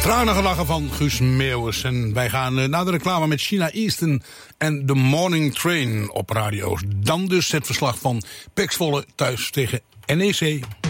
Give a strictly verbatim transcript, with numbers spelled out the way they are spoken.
Tranige lachen van Guus Meeuwis. En wij gaan naar de reclame met Sheena Easton en The Morning Train op radio's. Dan dus het verslag van Pek Zwolle thuis tegen N E C.